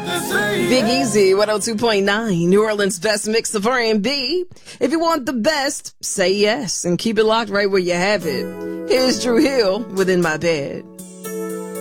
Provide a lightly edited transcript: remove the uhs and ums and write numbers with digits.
Big Easy, 102.9, New Orleans' best mix of R&B. If you want the best, say yes and keep it locked right where you have it. Here's Drew Hill with In My Bed.